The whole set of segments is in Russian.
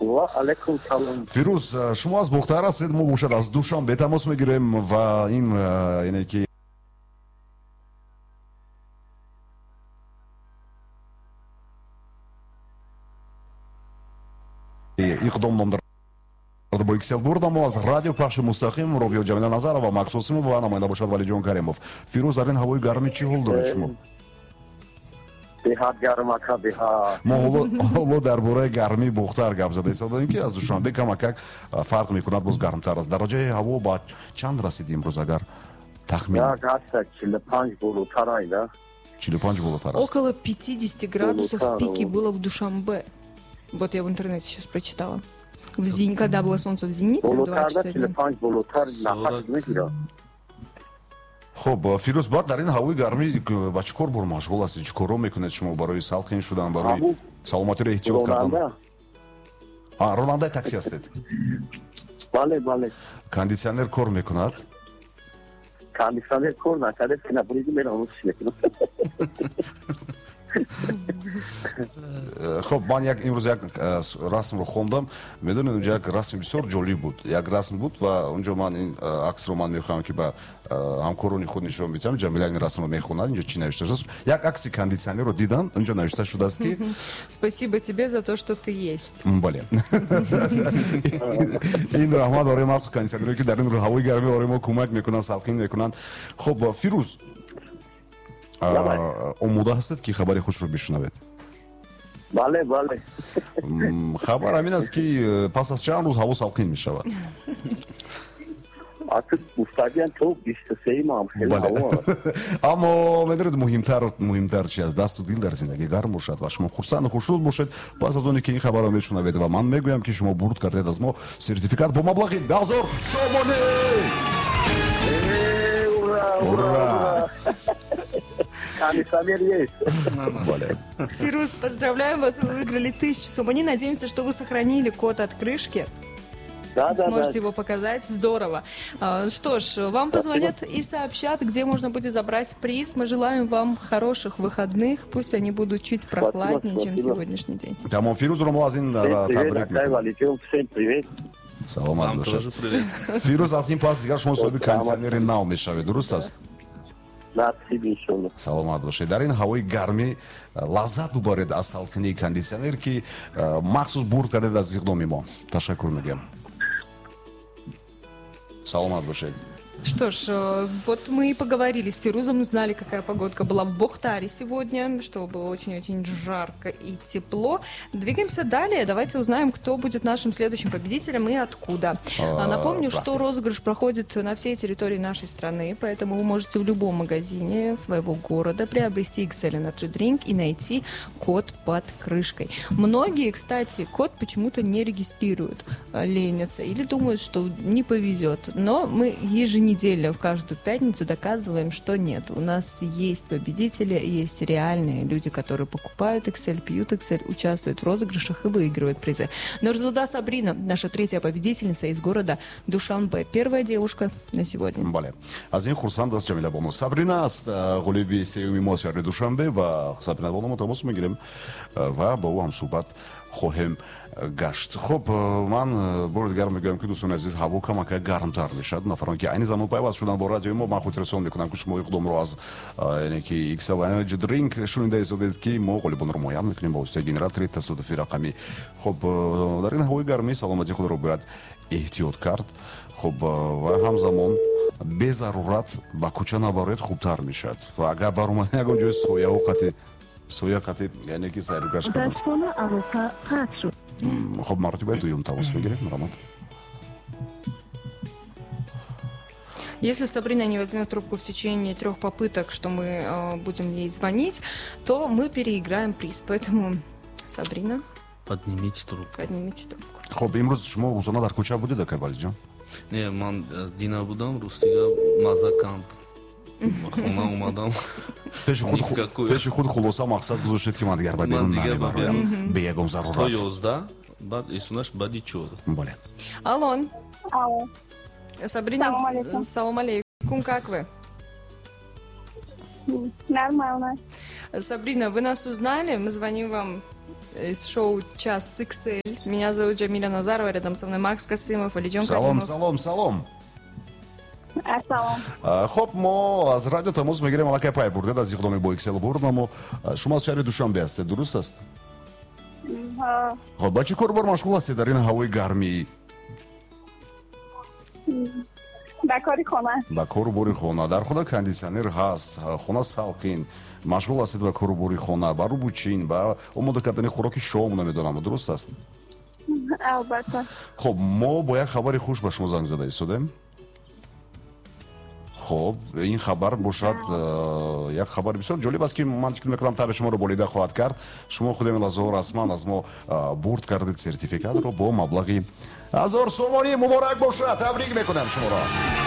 ва алейкум салом. Фирӯз, шумо аз Бухтар ҳастед? мо бошад аз Душанбе тамос мегирем ва ин яъне ки иқдом ном бо иксел бурда. мо аз радио пахши мустақим ровиё ҷамила Назарова, Максус Симова ва намоянда бошад Валиҷон Каримов. Фирӯз, дар ин ҳавои гармӣ чӣ ҳол доред шумо? Беҳад гарм ака, беҳад. мо ҳоло дар бораи гармии Бухтар гап зада истодем ки аз Душанбе камакак фарқ мекунад, боз гармтар аст. Дараҷаи ҳаво ба чанд расид имрӯз агар тахмин? Як ҳаста 45 болотар айда. 45 болотар аст. Около 50 градусов в пике было в Душанбе. Вот я в интернете сейчас прочитала. Когда было солнце в зените, в 2 часа дня. خب فیروز بعد در این هوای گرمی با چیکار بر مشغول هستید؟ چیکارا میکنید شما برای سالخین شدن، برای سلامتی را احتیاط کردن؟ راننده تاکسی هستید؟ بله بله. کاندیشنر کار میکند؟ کاندیشنر کار نکرده، فینا بریدی میرم اونش میکنم. خب من امروز یک رسم رو خوندم، میدونید اونجا یک رسم بسیار جالب بود. یک رسم بود و اونجا من این عکس رو من میخوام که با همکاران خود نشون میدم. جمیله این رسم رو میخونن. اینجا چی نوشته است؟ یک عکس کاندیشنر رو دیدم. اونجا نوشته شده است که Спасибо тебе за то, что ты есть. بله. این رحمت داره مخصوص کاندیشنری که در این هوای گرمی داره ما کمک میکنن، سالخین میکنن. خب فیروز آماده هستید که خبر خوش رو بشنوید؟ بله بله. خبر همین است که پس از چند روز هوا سالخین می شود. artık مستقیم تو 23 ماه خیلی هوا. اما میدونید مهمتر چی است؟ دست و دل در زندگی گرم باشد و شما خرسند و خوشحال باشید. پس از اونی که این خبر رو میشنوید و من میگویم که شما برد کردید از ما سرتیفیکات با مبلغ 1000 سومانی. Ура! Кондиционер есть. Фирус, поздравляем вас, вы выиграли 1000 сомони. Надеемся, что вы сохранили код от крышки. Да, сможете его показать. Здорово. Что ж, вам позвонят и сообщат, где можно будет забрать приз. Мы желаем вам хороших выходных. Пусть они будут чуть прохладнее, чем сегодняшний день. Тамом, Фирuz Ромазин, всем привет. Саламат бошед. Фирuz, аз ин пас дигар шумо соҳиби кондиционери нав мешавед, дуруст аст? Насиб иншаллоҳ. Саломат бошед. Дар ин ҳавои гармӣ лаззат бубаред аз салқинии кондиционер ки махсус бурд кардед аз иқдоми мо. Ташаккур мегӯям. Саломат бошед. Что ж, вот мы и поговорили с Фирузом, узнали, какая погодка была в Бухтаре сегодня, что было очень-очень жарко и тепло. Двигаемся далее. Давайте узнаем, кто будет нашим следующим победителем и откуда. Напомню, что розыгрыш проходит на всей территории нашей страны, поэтому вы можете в любом магазине своего города приобрести XL Energy Drink и найти код под крышкой. Многие, кстати, код почему-то не регистрируют, ленятся или думают, что не повезет. Но мы еженедельно в каждую пятницу доказываем, что нет. У нас есть победители, есть реальные люди, которые покупают XL, пьют XL, участвуют в розыгрышах и выигрывают призы. Нурзуда Сабрина, наша третья победительница из города Душанбе. Первая девушка на сегодня. Бале. Аз ин хурсанд аст Ҷамила Боно. Сабрина аст ғолиби сеюми мо шаҳри Душанбе ва Сабрина Боно мо тамос мегирем ва ба ӯ ҳам суҳбат хоҳем гашт. Хоб ман бори дигар мегӯям ки дӯстони азиз, ҳаво камака гармтар мешавад. Нафарон ки айни замон пайваст шудан бо радиои мо, ман худро расон мекунам ки шумо иқдомро аз ки XL Energy Drink шунида истодед ки мо ғолибонро муайян мекунем ба воситаи генератори тасодуфи рақамӣ. Хоб дар ин ҳавои гармӣ саломатии худро бояд эҳтиёт кард. Хоб ва ҳамзамон безарурат ба кӯча набароед хубтар мешавад. Ва агар баромад ягон ҷои соя қати яъне ки сайргаш кардам. خب مرتبه دوم تماس بگیرید مرامت. Если Сабрина не возьмет трубку в течение 3 попыток, что мы будем ей звонить, то мы переиграем приз. Поэтому, Сабрина, поднимите трубку. Поднимите трубку. خب امروز شما روزانه در کوچه بودید که ولیجان؟ نه من دینا بودم روستیگا مازاکانت. خونه اومدم. پیش خود خلاصه مقصد گذاشتید که من دیگر به بیرون نمیبرم به یکم ضرورت. تا 11 بعد ایشونش بعدی 4. بله. Алло. Алло. Сабрина, салам алейкум, как вы? Нормально. Сабрина, вы нас узнали? Мы звоним вам из шоу «Час XL». Меня зовут Джамиля Назарова, рядом со мной Макс Касымов, Алиджон Салом, Каримов. салом, салом. Асалом. Хоб, мо аз радио тамос мегирем алакай пай бурдед аз иқдоми бо XL бурнамо. Шумо аз шаҳри Душанбе ҳастед, дуруст аст? Хоб, ба чӣ кор бор машғул ҳастед дар ин ҳавои гармӣ? Ба кори хона. Ба кору бори хона. Дар хона кондитсионер ҳаст, хона салқин. Машғул ҳастед ба кору бори хона, ба рубучин, ба омода кардани хӯроки шом намедонам, дуруст аст? Албатта. хоб, мо бо як хабари хуш ба шумо занг зада истодем. خب این خبر باشد یک خبر بسیار جالب است که من فکر می‌کنم طبع شما رو بریده خواهد کرد. شما خود ملازم رسما از ما برد کردید سرتیفیکات رو با مبلغی 1000 سومانی مبارک باشد. تبریک میکنم شما را.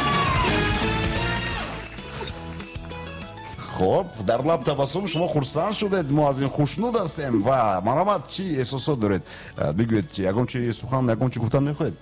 خب در لب تبسم شما خرسند شدید، ما از این خوشنود هستیم و مرحمت چی احساسات دارید؟ بگوید یگان چی سخن یگان چی گفتن می‌خواهید؟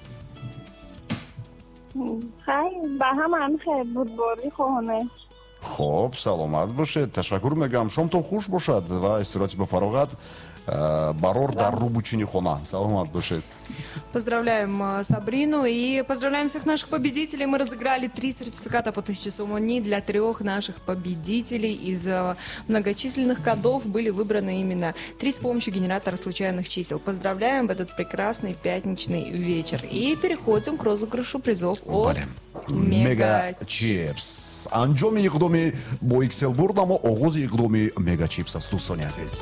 خیلی به هم خیلی بود باری خونه. خب سلامت باشید، تشکر میگم، شامتون خوش باشد و استراحتی به فراغت. Барор дар рубучини хона. Саламат бошед. Поздравляем Сабрину и поздравляем всех наших победителей. Мы разыграли 3 сертификата по 1000 сомони для 3 наших победителей. Из многочисленных кодов были выбраны именно 3 с помощью генератора случайных чисел. Поздравляем в этот прекрасный пятничный вечер. И переходим к розыгрышу призов от Мега Чипс. Анҷоми иқдоми бо XL бурдамо оғози иқдоми Мега Чипс аст дӯстони азиз.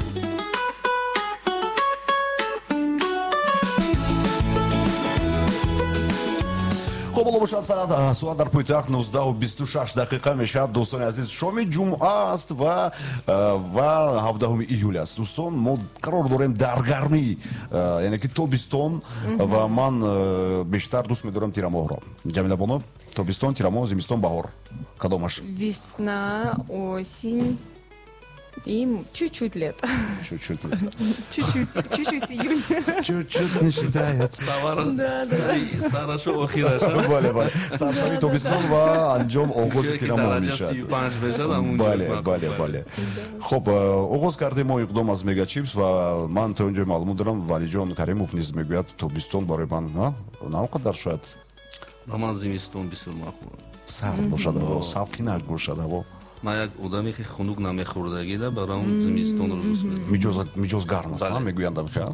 خب الله باشد ساعت در پایتخت 19:26 دقیقه میشد. دوستان عزیز شام جمعه است و 17 ایول است. دوستان ما قرار داریم در گرمی یعنی که تابستان و من بیشتر دوست می‌دارم تیرماه را. جمیله بانو تابستان تیرماه زمستان بهار کدامش؟ Весна, осень и чуть-чуть лето. Чуть-чуть. Чуть-чуть июнь. Чуть-чуть не считается. Да. Сарашо охираша. Бале. Саршави тобистон ва анҷом оғози тирамоҳ мешавад. Бале. Хоб, оғоз кардем мо иқдом аз Мега Чипс ва ман то инҷо маълумот дорам Валиҷон Каримов низ мегӯяд тобистон барои ман навқадар шояд. Ба ман зимистон бисёр мақбул. Сард бошад ҳаво, салқинак бошад ҳаво. ман як одаме ки хунук намехӯрдагида барам зимистонро дӯст медорам. миҷоз гарм аст мегӯянд амхел.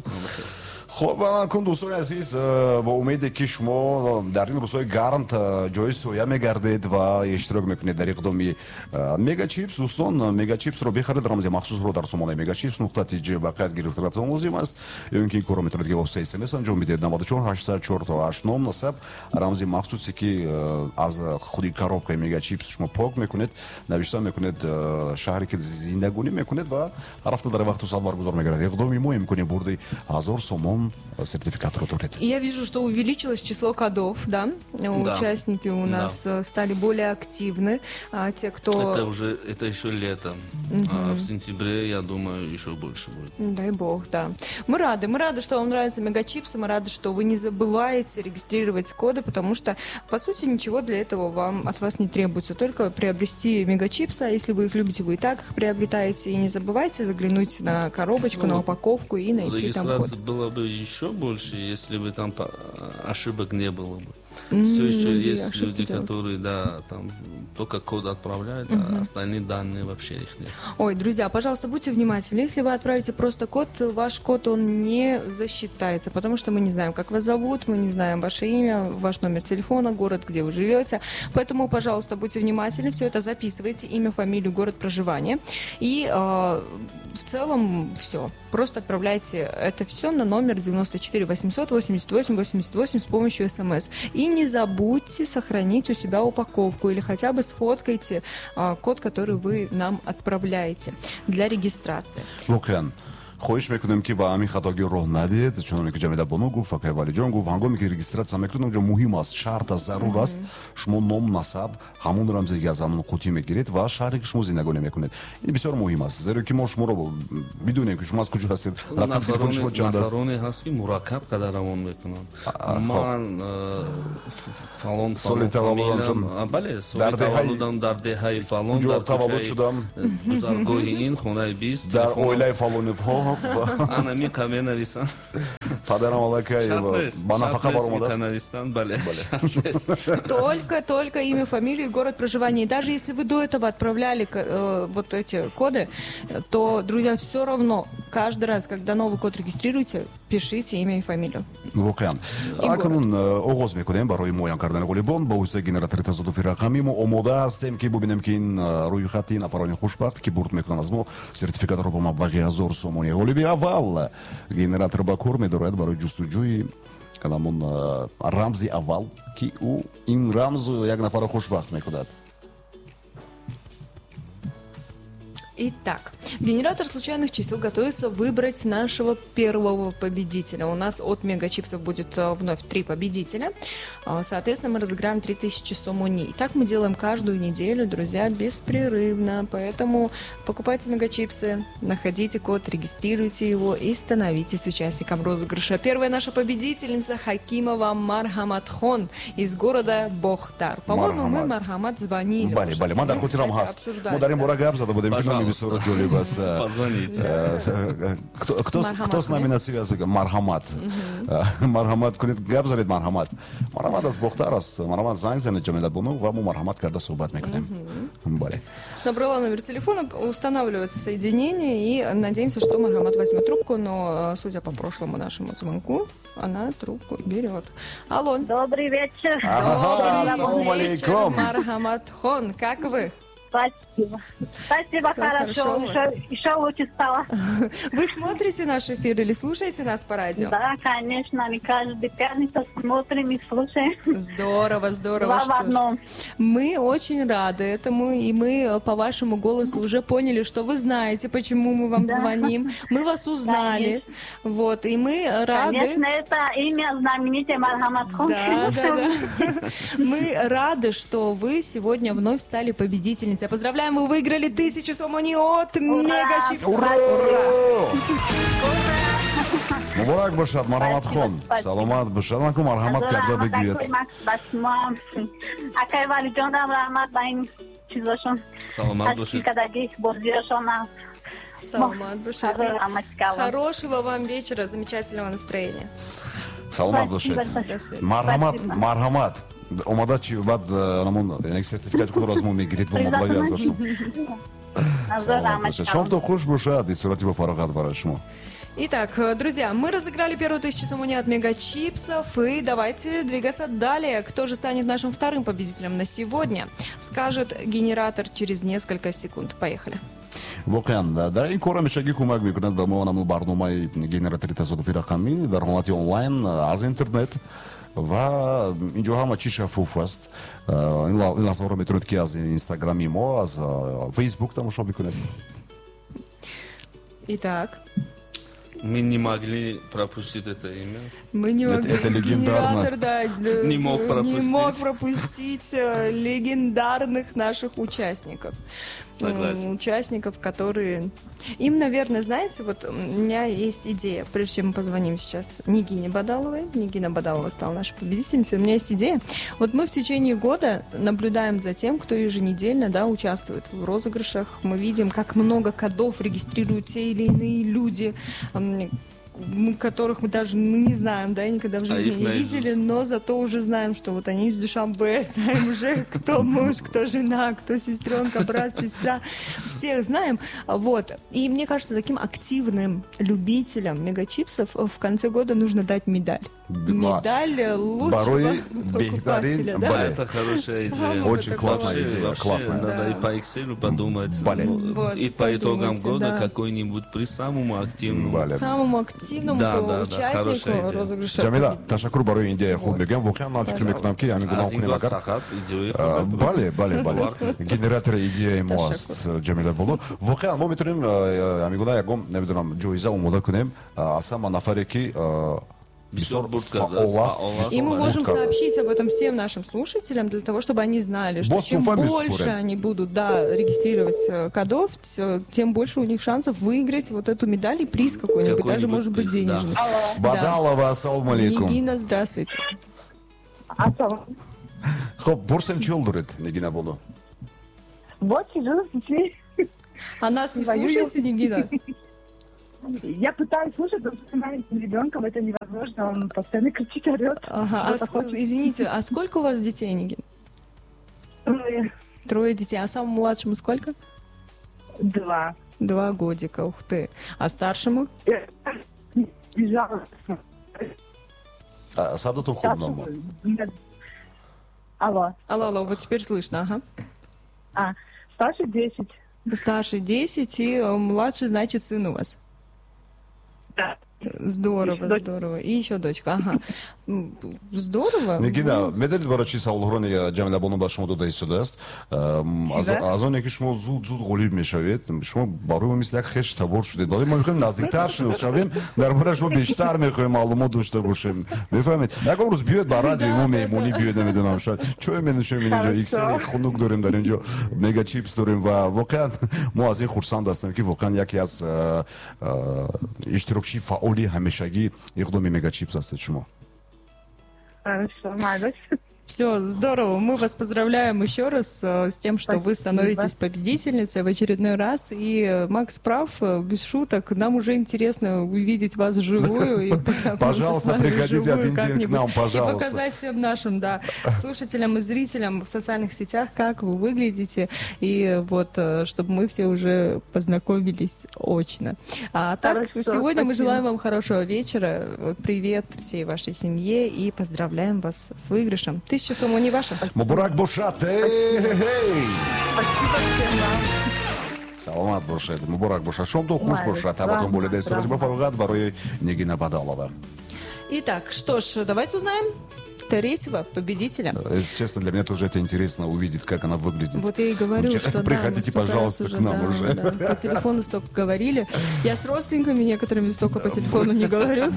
خب کن دوستان عزیز با امید که شما در این روزهای گرم جای سایه میگردید و اشتراک میکنید در اقدامی مگا چیپس. دوستان مگا چیپس رو بخرید، رمز مخصوص رو در سامانه مگا چیپس نقطه تیجی باقیت گرفتارتون لازم است. یا اینکه این کارو میتونید که با اس ام اس انجام بدید 94 804 تا 89 نصب رمز مخصوصی که از خودی коробка مگا چیپس شما پاک میکنید، نوشته میکنید شهری که زندگانی میکنید و رفته در وقت و ساعت برگزار میگردید. اقدامی ما امکانی برد 1000 сомон сертификат ротурит. Я вижу, что увеличилось число кодов, да? Участники у нас стали более активны. Те, кто... Это еще лето. А в сентябре, я думаю, еще больше будет. Дай бог, да. Мы рады, что вам нравятся мегачипсы, мы рады, что вы не забываете регистрировать коды, потому что, по сути, ничего для этого от вас не требуется. Только приобрести мегачипсы, а если вы их любите, вы и так их приобретаете. И не забывайте заглянуть на коробочку, на упаковку и найти там код. Было бы еще больше, если бы там ошибок не было бы. Все еще есть люди, которые, там только код отправляют, а остальные данные вообще их нет. Ой, друзья, пожалуйста, будьте внимательны. Если вы отправите просто код, ваш код, он не засчитается, потому что мы не знаем, как вас зовут, мы не знаем ваше имя, ваш номер телефона, город, где вы живете. Поэтому, пожалуйста, будьте внимательны, все это записывайте, имя, фамилию, город проживания. И в целом все. Просто отправляйте это все на номер 94 888 88 с помощью СМС. И не забудьте сохранить у себя упаковку или хотя бы сфоткайте код, который вы нам отправляете для регистрации. خواهش میکنم که با همین خطاگی راه ندید، چون که جمیله بانو گفت فقط ولی جان گفت هنگامی که رجیستراسیون میکنید اونجا مهم است، شرط است، ضرور است شما نام نسب همون رمزی از همون قوطی میگیرید و شهری که شما زندگانی میکنید. این بسیار مهم است، زیرا که ما شما رو بدونیم که شما از کجا هستید، رقم تلفن شما چند است. نفرانی هست که مرکب قدرمون میکنن. من فلان فامیلم، بله، سال تولدم در دهه فلان، در کوچه گذرگاه این خانه 20 در اویلای فلان Ана ми каменависан. Падарам алакаева. Манафака барумадас. Канавистан, бале. Только имя, фамилию и город проживания. И даже если вы до этого отправляли вот эти коды, то, друзья, все равно каждый раз, когда новый код регистрируете, пишите имя и фамилию. Воқеан. Аканун оғоз мекунем барои моян кардан ғолибон ба устаи генератори тазодуфи рақамимо омода ҳастем ки бубинем ки ин рӯйхати нафарони хушбахт ки бурд мекунанд аз мо сертификатро ба маблағи 1000 сомони ғолиби аввал генератор ба кор медорад барои ҷустуҷӯи канамон рамзи аввал ки ӯ ин рамз як нафаро хушбахт мекунад. Итак, генератор случайных чисел готовится выбрать нашего первого победителя. У нас от мегачипсов будет вновь 3 победителя. Соответственно, мы разыграем 3000 сомони. Так мы делаем каждую неделю, друзья, беспрерывно. Поэтому покупайте мегачипсы, находите код, регистрируйте его и становитесь участником розыгрыша. Первая наша победительница Хакимова Мархаматхон из города Бохтар. По-моему, мы Мархамат звонили. Бали. Мадар хотирам хаст. Модарим бурагаб, зада будем позвоните. Кто с нами на связи? Мархамат. Мархамат кунит габзарит Мархамат. Мархамат аз Бохтарас. Мархамат занзен ҷамеда буну ва мо Мархамат карда суҳбат мекунем. Бали. Набрала номер телефона, устанавливается соединение и надеемся, что Мархамат возьмет трубку, но судя по прошлому нашему звонку, она трубку берет. Алло. Добрый вечер. Ассаламу алейкум. Мархаматхон, как вы? Спасибо. Спасибо, хорошо. Еще лучше стало. Вы смотрите наш эфир или слушаете нас по радио? Да, конечно. Мы каждую пятницу смотрим и слушаем. Здорово. Два в одном. Мы очень рады этому, и мы по вашему голосу уже поняли, что вы знаете, почему мы вам звоним. Мы вас узнали. Конечно. Вот, и мы рады. Конечно, это имя знаменитое Мархаматхон. Да. Мы рады, что вы сегодня вновь стали победительницей. Поздравляем, вы выиграли 1000 сомони от Мегачипс. Ура! Мубарак бошад, Мархаматхон. Саломат бошад. Манку марҳамат карда бигӯяд. Акай валиҷонам раҳмат ба ин чизошон. Саломат бошед. Саломат бошед. Хорошего вам вечера, замечательного настроения. Саломат бошед. Марҳамат. Омада чи баъд намон яъне сертификати худро аз мо мегиред бо маблағи 1000 сом. Шомтон хуш бошад, истирати ба фароғат барои шумо. Итак, друзья, мы разыграли первую 1000 сомони от мегачипсов, и давайте двигаться далее. Кто же станет нашим вторым победителем на сегодня, скажет генератор через несколько секунд. Поехали. воқеан дар ин кор ҳамешагӣ кӯмак мекунад ба мо намун барномаи генератори тасодуфи рақамӣ дар ҳолати онлайн аз интернет ва инҷо ҳама чӣ шаффоф аст. Ин лаҳзаҳоро метавонед ки аз инстаграми мо, аз фейсбук тамошо бикунед. Итак, мы не могли пропустить это имя. Мы не могли. Это легендарно. Генератор, Не мог пропустить легендарных наших участников. Согласен. Участников, которые... Им, наверное, знаете, вот у меня есть идея, прежде чем мы позвоним сейчас Нигине Бадаловой. Нигина Бадалова стала нашей победительницей. У меня есть идея. Вот мы в течение года наблюдаем за тем, кто еженедельно, да, участвует в розыгрышах. Мы видим, как много кодов регистрируют те или иные люди, которых мы даже не знаем, да, никогда в жизни не видели, но зато уже знаем, что вот они из Душанбе, знаем уже, кто муж, кто жена, кто сестренка, брат, сестра, всех знаем, вот. И мне кажется, таким активным любителям мегачипсов в конце года нужно дать медаль. Медаль лучшего покупателя, да? Это хорошая идея. Очень классная идея, классная. Надо и по Excel подумать, и по итогам года какой-нибудь приз самому активному. Самому активному участнику розыгрыша. Ҷамила, ташаккур барои идеяи худ мегӯям. Воқеан ман фикр мекунам ки ҳамин гуна кунем агар бале генератори идеяи мо аст. Ҷамила боло воқеан мо метавонем ҳамин гуна ягон намедонам ҷоиза омода кунем аз ҳама нафаре ки И мы можем сообщить об этом всем нашим слушателям, для того, чтобы они знали, что чем больше они будут регистрировать кодов, тем больше у них шансов выиграть вот эту медаль и приз какой-нибудь, даже, может быть, денежный. Бадалова, ассаламу алейкум. Нигина, здравствуйте. Хоп, бурсем чӣ доред, Нигина боло? А нас не слушаете, Нигина? Я пытаюсь слушать, но с маленьким ребенком это невозможно, он постоянно кричит, орет. Ага, извините, а сколько у вас детей, Нигин? 3. 3 детей, а самому младшему сколько? 2. 2 годика, ух ты. А старшему? Бежала. Садотун худному. Алло. Алло, вот теперь слышно, ага. Старший 10. Старший 10 и младший, значит, сын у вас. Да. Здорово, здорово. И еще дочка, ага. Здорово. Нигина, медаль барачи саулхрони Джамиля Бонуба шумо дода истодааст. Аз он ки шумо зуд ғолиб мешавед. Шумо барои ма мисли як хеш табор шудед. Вале ма мехоҳем наздиктар шавем, дар борааш мо бештар мехоҳем маълумот дошта бошем. Мефаҳмед? Яком рӯз биёед ба радиои мо меҳмонӣ биёед, намедонам шояд чое менӯшем инҷо, иксери хунук дорем дар инҷо, мега чипс дорем ва воқеан мо аз ин хурсанд ҳастем ки воқеан яке аз иштирокчии фаъоли ҳамешагӣ иқдоми мега чипс ҳастед шумо. Хорошо, молодец. Все, здорово. Мы вас поздравляем еще раз с тем, что вы становитесь победительницей в очередной раз. И Макс прав, без шуток. Нам уже интересно увидеть вас вживую. И пожалуйста, приходите один день к нам, пожалуйста. И показать всем нашим, да, слушателям и зрителям в социальных сетях, как вы выглядите. И вот, чтобы мы все уже познакомились очно. А так, хорошо, сегодня мы спасибо. желаем вам хорошего вечера. Привет всей вашей семье и поздравляем вас с выигрышем. 1000 сом не ваша. Муборак бошад. Спасибо всем вам. саломат бошед. Муборак бошад. Шомтон хуш бошад. Табатон боледа история фарогат барои Нигина Бадалова. Итак, что ж, давайте узнаем 3-го победителя. Если честно, для меня тоже это интересно увидеть, как она выглядит. Вот я и говорю, что приходите, да, пожалуйста, уже, к нам да, уже. Да. По телефону столько говорили. Я с родственниками некоторыми столько по телефону не говорю.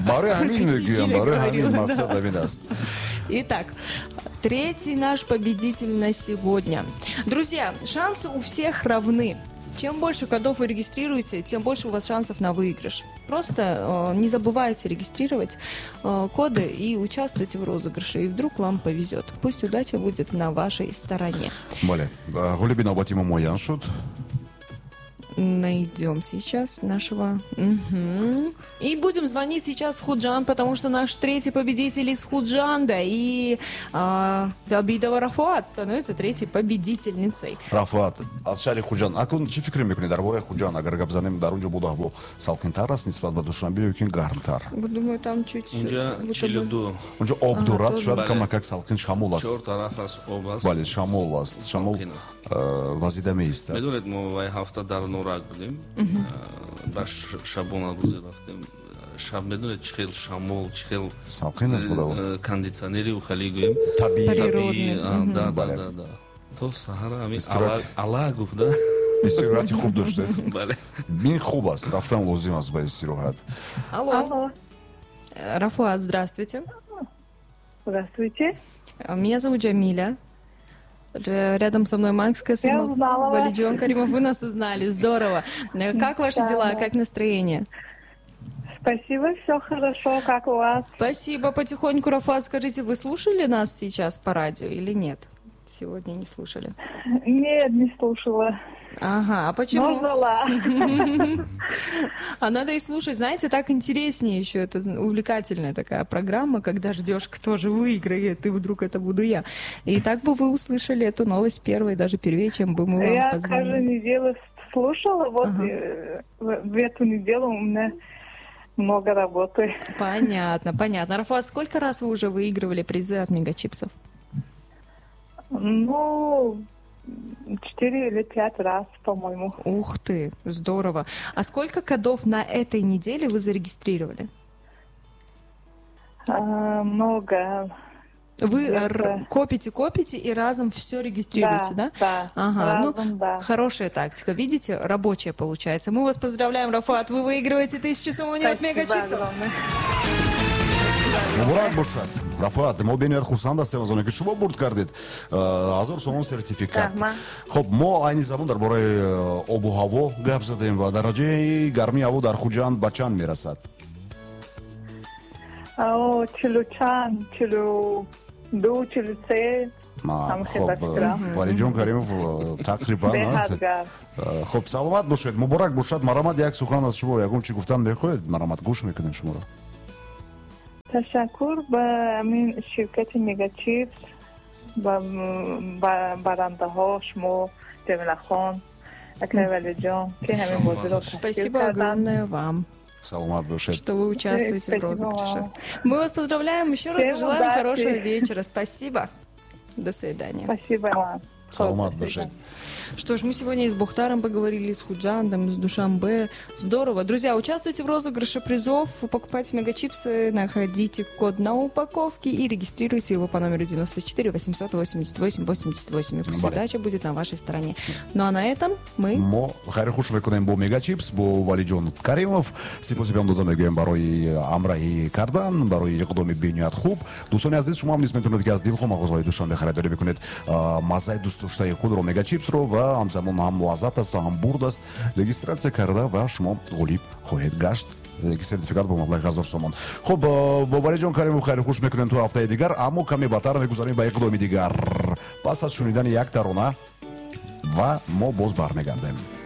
Итак, 3-й наш победитель на сегодня. Друзья, шансы у всех равны. Чем больше кодов вы регистрируете, тем больше у вас шансов на выигрыш. Просто не забывайте регистрировать коды и участвуйте в розыгрыше. И вдруг вам повезет. Пусть удача будет на вашей стороне. Более. Голуби на батиму мой аншут. Найдем сейчас нашего... Угу. И будем звонить сейчас в Худжан, потому что наш 3-й победитель из Худжанда. И Абидова Рафуат становится 3-й победительницей. Рафуат, аз шаҳри Хуҷан. Акун чӣ фикр мекунед дар бораи Хуҷан? Агар гап занем, дар онҷо буд ҳаво салқинтар аст нисбат ба Душанбе ё ки гармтар? Думаю, там чуть... Унҷа 42. Онҷо об дорад, шояд камакак салқин шамол аст. 4 тараф аст об аст. Бале, шамол аст. Шамол вазида меистад. медонед мо вай ҳафта дар норак будем, ба шабона рӯзе рафтем. Шаб медонед чӣ хел шамол, чӣ хел салқин аст будава. кондитсионери хали гӯем Табиӣ. да. То саҳар ҳамин ала гуфт да. истироҳати хуб доштед. Бале. Ин хуб аст, рафтан лозим аст ба истироҳат. Алло. Рафуат, здравствуйте. Здравствуйте. Меня зовут Джамиля. Рядом со мной Макс Касымов, узнала вас. Валидион Каримов. Вы нас узнали, здорово. Как ваши дела, как настроение? Спасибо, все хорошо, как у вас? Спасибо, потихоньку, Рафуат. Скажите, вы слушали нас сейчас по радио или нет? Сегодня не слушали. Нет, не слушала. Ага, а почему? Но ждала. А надо и слушать, знаете, так интереснее еще. Это увлекательная такая программа, когда ждешь, кто же выиграет, и вдруг это буду я. И так бы вы услышали эту новость первой, даже первее, чем бы мы вам Я позвонили. каждую неделю слушала, вот в эту неделю у меня много работы. Понятно, понятно. Рафуат, сколько раз вы уже выигрывали призы от Мегачипсов? Ну, 4 или 5 раз, по-моему. Ух ты, здорово. А сколько кодов на этой неделе вы зарегистрировали? Много. Вы копите и разом все регистрируете, да? Да, Ага, разом, да. Хорошая тактика, видите, рабочая получается. Мы вас поздравляем, Рафуат, вы выигрываете 1000 сом от Мегачипсов. муборак бошад. Рафуат, мо бинед хурсанд ҳастем аз оне ки шумо бурд кардед 1000 сомон сертификат. Хоб, мо айни замон дар бораи обу ҳаво гап задем ва дараҷаи гармии ҳаво дар Хуҷанд ба чанд мерасад? 40, 42, 43. خب ولیجان کریمов تقریبا خب سلامت باشید مبارک باشد مرامت یک سخن از شما یکم چی گفتن بخواید مرامت گوش میکنیم شما را تشکر به همین شرکت مگاچیپس و برنده ها شما جمیله خان اکرم ولی جان که همین بازی رو Спасибо огромное вам, سلامت باشید что вы участвуете в розыгрыше. Мы вас поздравляем еще раз и желаем хорошего вечера. Спасибо. До свидания. Спасибо вам. سلامت باشید Что ж, мы сегодня и с Бухтаром поговорили, с Худжандом, с Душанбе. Здорово. Друзья, участвуйте в розыгрыше призов, покупайте мегачипсы, находите код на упаковке и регистрируйте его по номеру 94 888 88. Пусть удача будет на вашей стороне. Ну а на этом мы... ما خیلی خوش میکنیم با مگاچیپس با ولیجان کریمов سپاسگزارم دوستان میگم برای همراهی کردن برای اقدام بینیت خوب دوستان عزیز شما هم نیز میتونید که از دل خود مغازهای دوشنبه خریداری بکنید مزه دوست داشته خود رو مگاچیپس رو و همزمان هم لذت است و هم برد است رجیستراسیا کرده و شما غالب خواهید گشت یک سرتیفیکات با مبلغ 1000 تومان خب با ولیجان کریمов خیلی خوش میکنیم تو هفته دیگر اما کمی بهتر میگذاریم به اقدام دیگر پس از شنیدن یک ترانه و ما باز برمیگردیم